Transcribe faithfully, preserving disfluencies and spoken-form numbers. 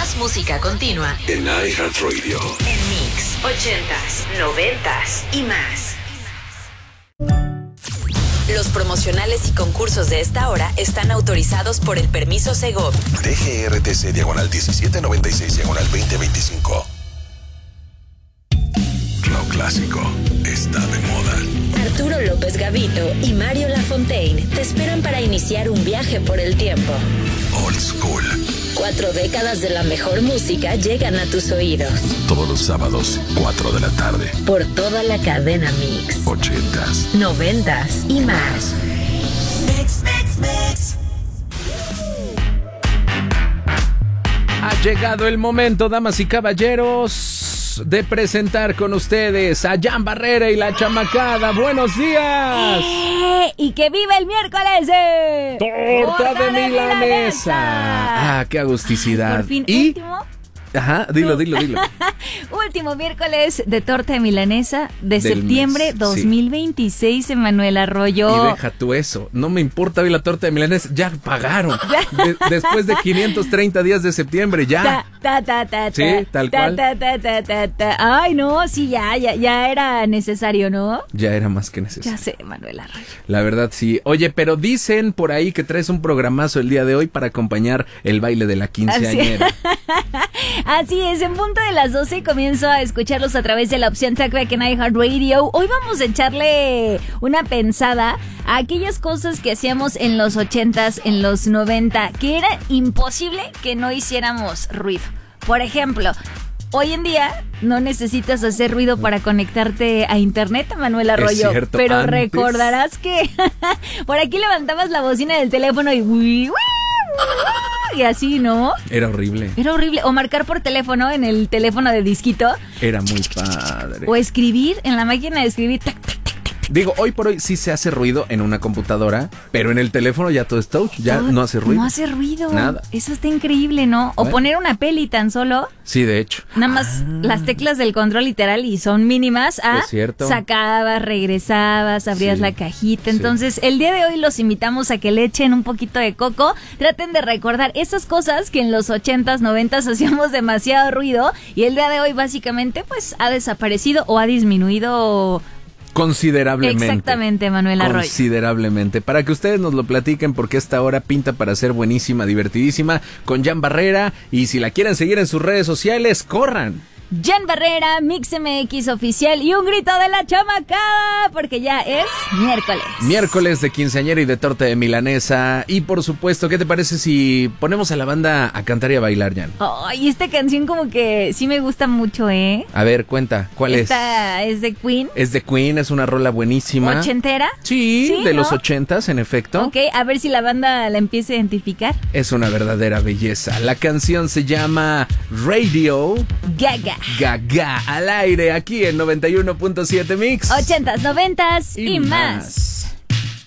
Más música continua en iHeartRadio. En Mix, ochentas, noventas y más. Los promocionales y concursos de esta hora están autorizados por el permiso Segov. D G R T C diagonal diecisiete noventa y seis diagonal veinte veinticinco. Lo clásico está de moda. Arturo López Gavito y Mario Lafontaine te esperan para iniciar un viaje por el tiempo. Old School. Cuatro décadas de la mejor música llegan a tus oídos. Todos los sábados, cuatro de la tarde. Por toda la cadena Mix. Ochentas. Noventas y más. Mix, mix, mix. Ha llegado el momento, damas y caballeros, de presentar con ustedes a Jan Barrera y la Chamacada. ¡Buenos días! ¡Eh! ¡Y que viva el miércoles! Eh! ¡Torta, ¡Torta de, de milanesa! milanesa! ¡Ah, qué agusticidad! Por fin, ¿Y? último... Ajá, dilo, dilo, dilo. Último miércoles de torta de milanesa de Del septiembre mes, dos mil veintiséis, sí. Emanuel Arroyo. Y deja tú eso, no me importa hoy la torta de milanesa, ya pagaron. De, después de quinientos treinta días de septiembre, ya. Ta, ta, ta, ta, sí, tal ta, cual. Ta, ta, ta, ta, ta. Ay, no, sí, ya, ya, ya era necesario, ¿no? Ya era más que necesario. Ya sé, Emanuel Arroyo. La verdad, sí. Oye, pero dicen por ahí que traes un programazo el día de hoy para acompañar el baile de la quinceañera. Así, Así es, en punto de las doce comienzo a escucharlos a través de la opción Talkback en iHeartRadio. Hoy vamos a echarle una pensada a aquellas cosas que hacíamos en los ochentas, en los noventa, que era imposible que no hiciéramos ruido. Por ejemplo, hoy en día no necesitas hacer ruido para conectarte a internet, Manuel Arroyo. Es cierto, pero antes... recordarás que por aquí levantabas la bocina del teléfono y... y así, ¿no? Era horrible. Era horrible. O marcar por teléfono en el teléfono de disquito. Era muy padre. O escribir en la máquina de escribir. Tac, tac, tac, tac. Digo, hoy por hoy sí se hace ruido en una computadora, pero en el teléfono ya todo es touch, ya todo, no hace ruido. No hace ruido. Nada. Eso está increíble, ¿no? O bueno. Poner una peli tan solo. Sí, de hecho. Nada más ah. las teclas del control literal y son mínimas. Ah, es cierto. Sacabas, regresabas, abrías sí. la cajita. Entonces, sí. el día de hoy los invitamos a que le echen un poquito de coco. Traten de recordar esas cosas que en los ochentas, noventas hacíamos demasiado ruido y el día de hoy básicamente pues ha desaparecido o ha disminuido... Considerablemente. Exactamente, Manuel Arroyo. Considerablemente. Para que ustedes nos lo platiquen, porque esta hora pinta para ser buenísima, divertidísima, con Jan Barrera. Y si la quieren seguir en sus redes sociales, corran. Jan Barrera, Mix M X oficial y un grito de la Chamacada, porque ya es miércoles. Miércoles de quinceañera y de torta de milanesa. Y por supuesto, ¿qué te parece si ponemos a la banda a cantar y a bailar, Jan? Ay, oh, esta canción como que sí me gusta mucho, ¿eh? A ver, cuenta, ¿cuál esta es? Esta es de Queen. Es de Queen, es una rola buenísima. ¿Ochentera? Sí, ¿Sí de no? los ochentas, en efecto. Ok, a ver si la banda la empieza a identificar. Es una verdadera belleza. La canción se llama Radio Gaga. Gaga, al aire, aquí en noventa y uno punto siete Mix. Ochentas, noventas y, y más. más.